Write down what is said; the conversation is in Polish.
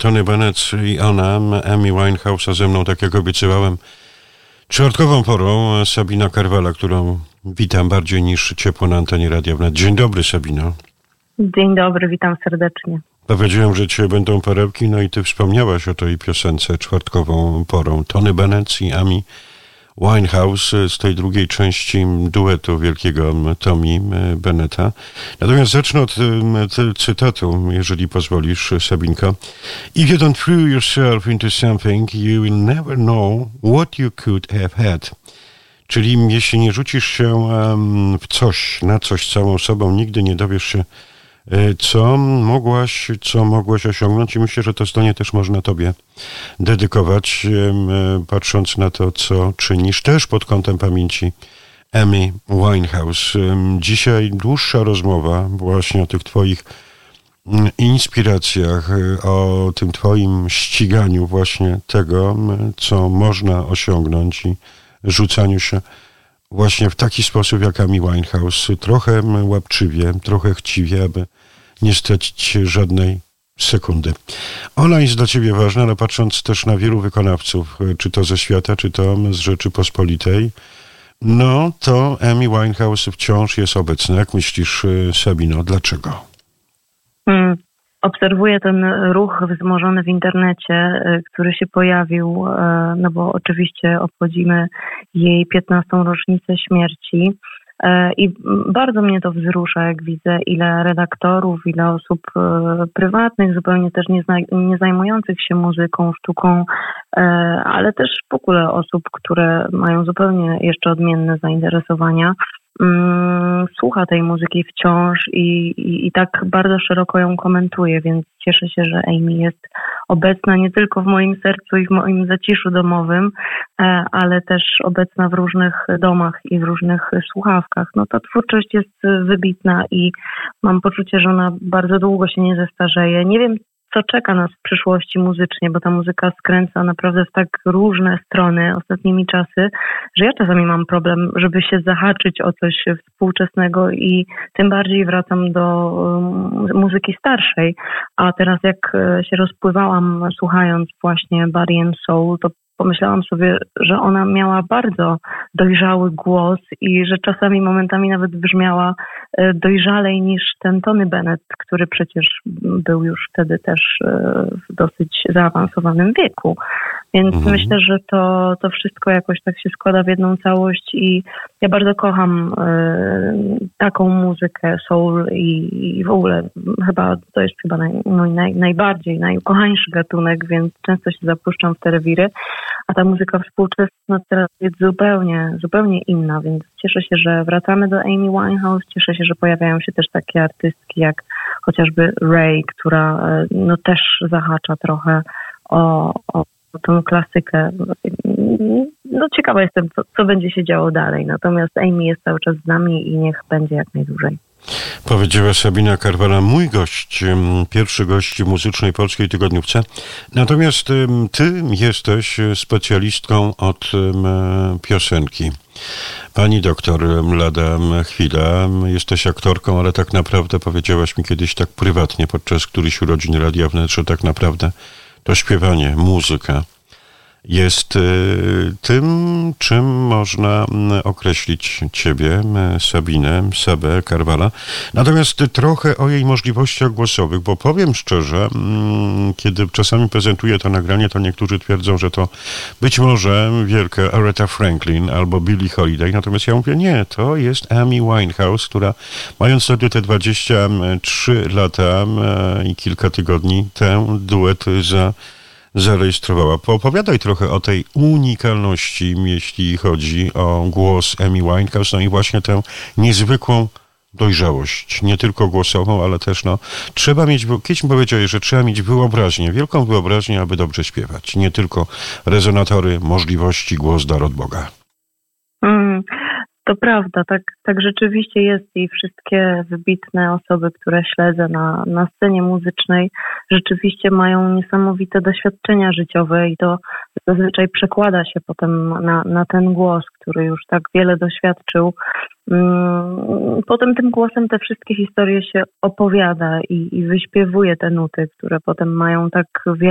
Tony Bennett i ona, Amy Winehouse, a ze mną, tak jak obiecywałem, czwartkową porą Sabina Karwala, którą witam bardziej niż ciepło na antenie Radia Wnet. Dzień dobry, Sabino. Dzień dobry, witam serdecznie. Powiedziałem, że dzisiaj będą perełki, no i ty wspomniałaś o tej piosence czwartkową porą. Tony Bennett i Amy Winehouse z tej drugiej części duetu wielkiego Tommy Bennetta. Natomiast zacznę od cytatu, jeżeli pozwolisz, Sabinko. If you don't throw yourself into something, you will never know what you could have had. Czyli jeśli nie rzucisz się w coś, na coś całą sobą, nigdy nie dowiesz się, co mogłaś osiągnąć, i myślę, że to zdanie też można tobie dedykować, patrząc na to, co czynisz, też pod kątem pamięci Amy Winehouse. Dzisiaj dłuższa rozmowa właśnie o tych twoich inspiracjach, o tym twoim ściganiu właśnie tego, co można osiągnąć i rzucaniu się właśnie w taki sposób jak Amy Winehouse, trochę łapczywie, trochę chciwie, aby nie stracić żadnej sekundy. Ona jest dla ciebie ważna, ale patrząc też na wielu wykonawców, czy to ze świata, czy to z Rzeczypospolitej, no to Amy Winehouse wciąż jest obecna. Jak myślisz, Sabino, dlaczego? Obserwuję ten ruch wzmożony w internecie, który się pojawił, no bo oczywiście obchodzimy jej 15. rocznicę śmierci i bardzo mnie to wzrusza, jak widzę, ile redaktorów, ile osób prywatnych, zupełnie też nie zajmujących się muzyką, sztuką, ale też w ogóle osób, które mają zupełnie jeszcze odmienne zainteresowania, słucha tej muzyki wciąż i tak bardzo szeroko ją komentuje, więc cieszę się, że Amy jest obecna nie tylko w moim sercu i w moim zaciszu domowym, ale też obecna w różnych domach i w różnych słuchawkach. No ta twórczość jest wybitna i mam poczucie, że ona bardzo długo się nie zestarzeje. Nie wiem, co czeka nas w przyszłości muzycznie, bo ta muzyka skręca naprawdę w tak różne strony ostatnimi czasy, że ja czasami mam problem, żeby się zahaczyć o coś współczesnego i tym bardziej wracam do muzyki starszej. A teraz jak się rozpływałam słuchając właśnie Body and Soul, to pomyślałam sobie, że ona miała bardzo dojrzały głos i że czasami momentami nawet brzmiała dojrzalej niż ten Tony Bennett, który przecież był już wtedy też w dosyć zaawansowanym wieku. Więc myślę, że to wszystko jakoś tak się składa w jedną całość i ja bardzo kocham taką muzykę soul i w ogóle to jest chyba najbardziej, najukochańszy gatunek, więc często się zapuszczam w te rewiry, a ta muzyka współczesna teraz jest zupełnie inna, więc cieszę się, że wracamy do Amy Winehouse, cieszę się, że pojawiają się też takie artystki jak chociażby Ray, która no też zahacza trochę o tą klasykę. No ciekawa jestem, co będzie się działo dalej. Natomiast Amy jest cały czas z nami i niech będzie jak najdłużej. Powiedziała Sabina Karwala, mój gość, pierwszy gość muzycznej polskiej tygodniówce. Natomiast ty jesteś specjalistką od piosenki. Pani doktor, lada chwila, jesteś aktorką, ale tak naprawdę powiedziałaś mi kiedyś tak prywatnie podczas którychś urodzin Radia Wnet, że tak naprawdę to śpiewanie, muzyka jest tym, czym można określić ciebie, Sabę Karwala. Natomiast trochę o jej możliwościach głosowych, bo powiem szczerze, kiedy czasami prezentuję to nagranie, to niektórzy twierdzą, że to być może wielka Aretha Franklin albo Billie Holiday. Natomiast ja mówię, nie, to jest Amy Winehouse, która mając wtedy te 23 lata i kilka tygodni, tę duet zarejestrowała. Poopowiadaj trochę o tej unikalności, jeśli chodzi o głos Amy Winehouse, no i właśnie tę niezwykłą dojrzałość, nie tylko głosową, ale też trzeba mieć, kiedyś mi powiedziałeś, że trzeba mieć wyobraźnię, wielką wyobraźnię, aby dobrze śpiewać. Nie tylko rezonatory, możliwości, głos, dar od Boga. To prawda, tak rzeczywiście jest i wszystkie wybitne osoby, które śledzę na scenie muzycznej, rzeczywiście mają niesamowite doświadczenia życiowe i to zazwyczaj przekłada się potem na ten głos, który już tak wiele doświadczył. Potem tym głosem te wszystkie historie się opowiada i wyśpiewuje te nuty, które potem mają tak wiele